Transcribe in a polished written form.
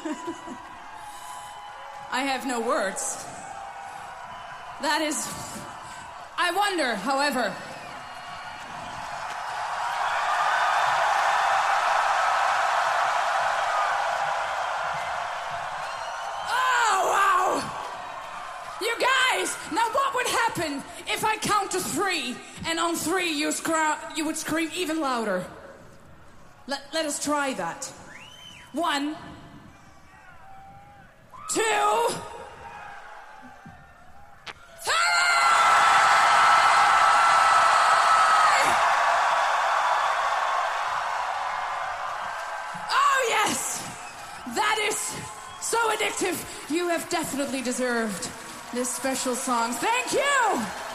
I have no words. That is... I wonder, however... Now what would happen if I count to 3 and on 3 you would scream even louder? Let us try that. 1, 2, 3! Oh yes! That is so addictive. You have definitely deserved this special song. Thank you!